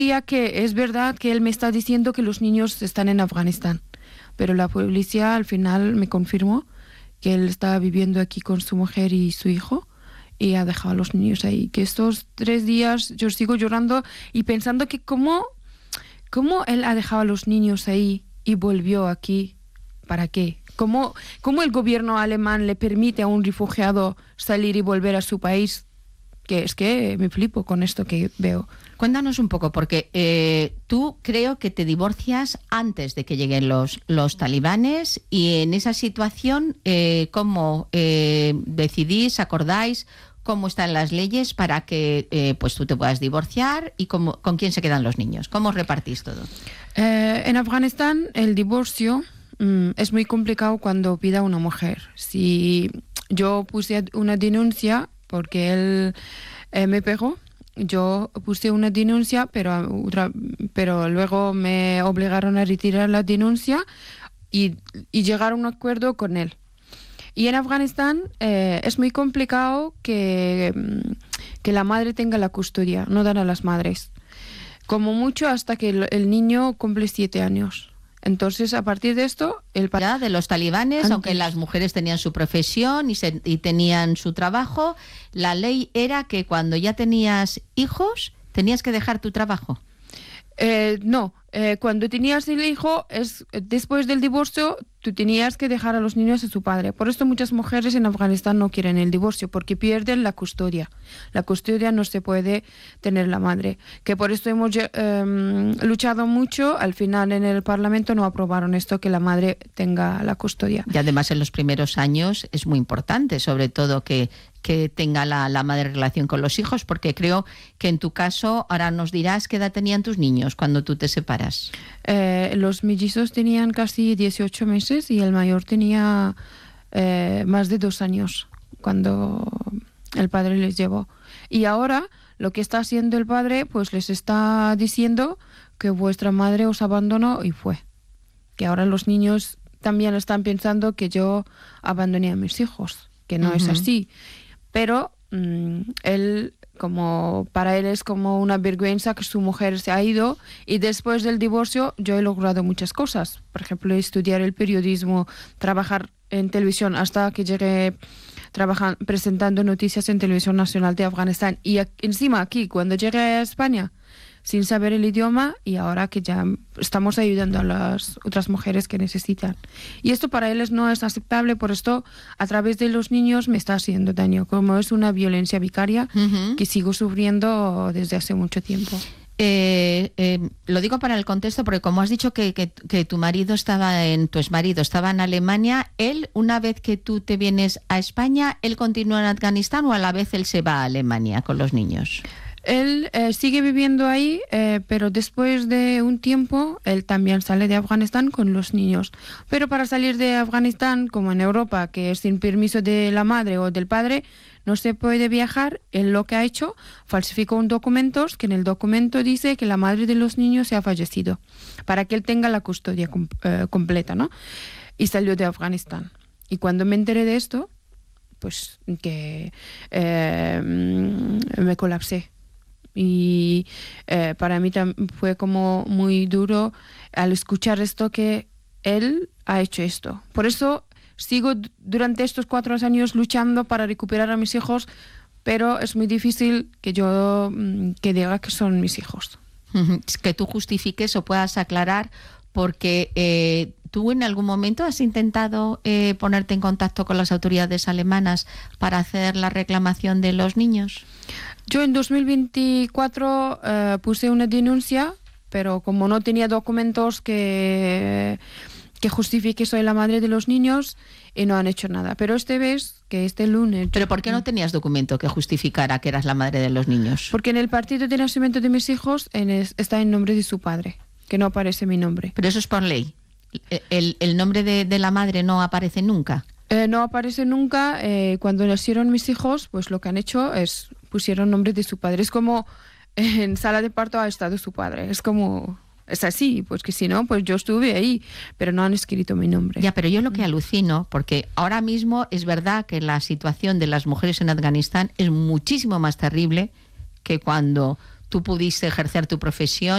que es verdad que él me está diciendo que los niños están en Afganistán, pero la policía al final me confirmó que él estaba viviendo aquí con su mujer y su hijo y ha dejado a los niños ahí. Que estos 3 días yo sigo llorando y pensando que cómo él ha dejado a los niños ahí y volvió aquí. ¿Para qué? ¿Cómo el gobierno alemán le permite a un refugiado salir y volver a su país? Que es que me flipo con esto que veo. Cuéntanos un poco, porque tú creo que te divorcias antes de que lleguen los talibanes, y en esa situación, ¿cómo decidís, acordáis, cómo están las leyes para que pues tú te puedas divorciar y con quién se quedan los niños? ¿Cómo os repartís todo? En Afganistán el divorcio es muy complicado cuando pida una mujer. Si yo puse una denuncia porque él me pegó, yo puse una denuncia, pero luego me obligaron a retirar la denuncia y llegar a un acuerdo con él. Y en Afganistán es muy complicado que la madre tenga la custodia, no dan a las madres. Como mucho hasta que el niño cumple 7 años. Entonces, a partir de esto, ya de los talibanes, aunque las mujeres tenían su profesión y tenían su trabajo, la ley era que cuando ya tenías hijos, tenías que dejar tu trabajo. No, cuando tenías el hijo, después del divorcio, tú tenías que dejar a los niños a su padre. Por esto muchas mujeres en Afganistán no quieren el divorcio, porque pierden la custodia. La custodia no se puede tener la madre. Que por esto hemos luchado mucho. Al final en el Parlamento no aprobaron esto, que la madre tenga la custodia. Y además en los primeros años es muy importante, sobre todo que tenga la madre relación con los hijos, porque creo que en tu caso, ahora nos dirás qué edad tenían tus niños cuando tú te separas. Los mellizos tenían casi 18 meses y el mayor tenía más de 2 años cuando el padre les llevó. Y ahora lo que está haciendo el padre, pues les está diciendo que vuestra madre os abandonó y fue. Que ahora los niños también están pensando que yo abandoné a mis hijos, que no es así. Pero él, para él es como una vergüenza que su mujer se ha ido, y después del divorcio yo he logrado muchas cosas. Por ejemplo, estudiar el periodismo, trabajar en televisión hasta que llegué presentando noticias en Televisión Nacional de Afganistán. Y encima aquí, cuando llegué a España, sin saber el idioma, y ahora que ya estamos ayudando a las otras mujeres que necesitan. Y esto para él no es aceptable, por esto a través de los niños me está haciendo daño, como es una violencia vicaria que sigo sufriendo desde hace mucho tiempo. Lo digo para el contexto, porque como has dicho que tu exmarido estaba en Alemania, él, una vez que tú te vienes a España, ¿él continúa en Afganistán o a la vez él se va a Alemania con los niños? Él sigue viviendo ahí, pero después de un tiempo él también sale de Afganistán con los niños. Pero para salir de Afganistán, como en Europa, que es sin permiso de la madre o del padre, no se puede viajar. Él lo que ha hecho, falsificó un documento, que en el documento dice que la madre de los niños se ha fallecido, para que él tenga la custodia completa, ¿no? Y salió de Afganistán. Y cuando me enteré de esto, pues que me colapsé. Y para mí fue como muy duro al escuchar esto, que él ha hecho esto. Por eso sigo durante estos 4 años luchando para recuperar a mis hijos, pero es muy difícil que yo que diga que son mis hijos. Que tú justifiques o puedas aclarar, porque ¿tú en algún momento has intentado ponerte en contacto con las autoridades alemanas para hacer la reclamación de los niños? Yo en 2024 puse una denuncia, pero como no tenía documentos que justifique soy la madre de los niños, y no han hecho nada. Pero este lunes... ¿Pero por qué no tenías documento que justificara que eras la madre de los niños? Porque en el partido de nacimiento de mis hijos está en nombre de su padre, que no aparece mi nombre. Pero eso es por ley. ¿El nombre de la madre no aparece nunca? No aparece nunca. Cuando nacieron mis hijos, pues lo que han hecho es pusieron nombre de su padre. Es como en sala de parto ha estado su padre. Es así, pues que si no, pues yo estuve ahí, pero no han escrito mi nombre. Ya, pero yo lo que alucino, porque ahora mismo es verdad que la situación de las mujeres en Afganistán es muchísimo más terrible que cuando tú pudiste ejercer tu profesión